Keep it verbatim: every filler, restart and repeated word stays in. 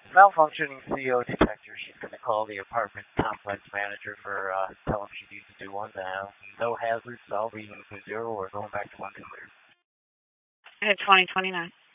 Malfunctioning C O detector. She's going to call the apartment complex manager for, uh, tell him she needs to do one now. No hazards, all reading to zero or going back to one to clear. At twenty twenty-nine.